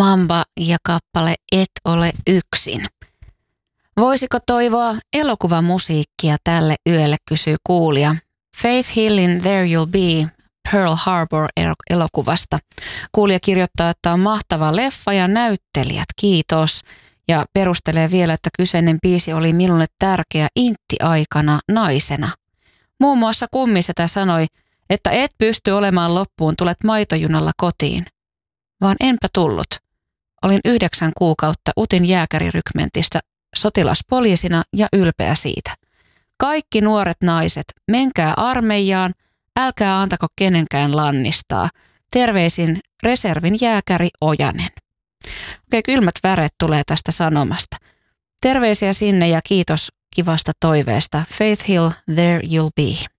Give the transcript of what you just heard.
Mamba ja kappale Et ole yksin. Voisiko toivoa elokuvamusiikkia tälle yölle, kysyy kuulija. Faith Hillin There You'll Be Pearl Harbor-elokuvasta. Kuulija kirjoittaa, että on mahtava leffa ja näyttelijät, kiitos. Ja perustelee vielä, että kyseinen biisi oli minulle tärkeä intti-aikana naisena. Muun muassa kummisetä sanoi, että et pysty olemaan loppuun, tulet maitojunalla kotiin. Vaan enpä tullut. Olin 9 kuukautta UTin jääkärirykmentistä sotilaspoliisina ja ylpeä siitä. Kaikki nuoret naiset, menkää armeijaan, älkää antako kenenkään lannistaa. Terveisin reservin jääkäri Ojanen. Okei, kylmät väret tulee tästä sanomasta. Terveisiä sinne ja kiitos kivasta toiveesta. Faith Hill, There You'll Be.